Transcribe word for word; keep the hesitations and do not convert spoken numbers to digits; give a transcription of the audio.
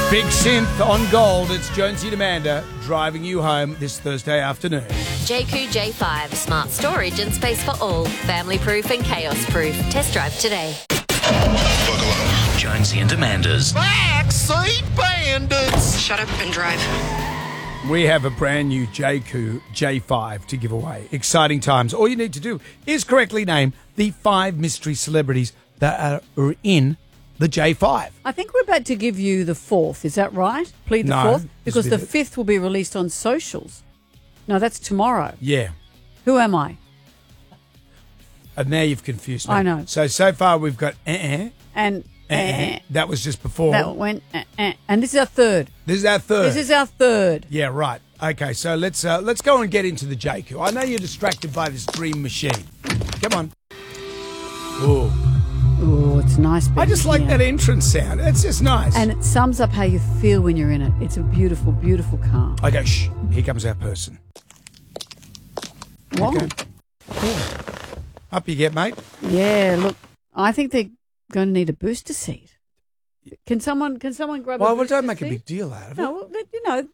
Big synth on gold. It's Jonesy and Amanda driving you home this Thursday afternoon. J Q J five, smart storage and space for all. Family proof and chaos proof. Test drive today. Buckle up. Jonesy and Amanda's Backseat Bandits. Shut up and drive. We have a brand new J Q J five to give away. Exciting times. All you need to do is correctly name the five mystery celebrities that are in the J five. I think we're about to give you the fourth. Is that right? Plead the No, fourth? this Because will be the the- fifth will be released on socials. No, that's tomorrow. Yeah. Who am I? And now you've confused me. I know. So, so far we've got eh, And eh, eh, eh. That was just before. that went, eh, eh. And this is our third. This is our third. This is our third. Yeah, right. Okay, so let's uh, let's go and get into the J Q. I know you're distracted by this dream machine. Come on. Ooh. Oh, it's nice. I just like that entrance sound. It's just nice. And it sums up how you feel when you're in it. It's a beautiful, beautiful car. Okay, shh. Here comes our person. Wow. Okay. Up you get, mate. Yeah, look, I think they're going to need a booster seat. Can someone can someone grab Well, a well booster don't make seat? a big deal out of it. No, well, you know,